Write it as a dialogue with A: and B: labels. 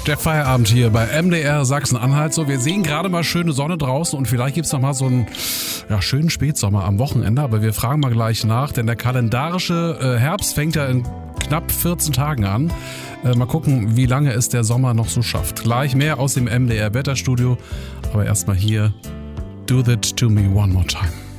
A: Der Feierabend hier bei MDR Sachsen-Anhalt. So, wir sehen gerade mal schöne Sonne draußen und vielleicht gibt's noch mal so einen schönen Spätsommer am Wochenende. Aber wir fragen mal gleich nach, denn der kalendarische Herbst fängt ja in knapp 14 Tagen an. Mal gucken, wie lange es der Sommer noch so schafft. Gleich mehr aus dem MDR Wetterstudio. Aber erstmal hier Do That To Me One More Time.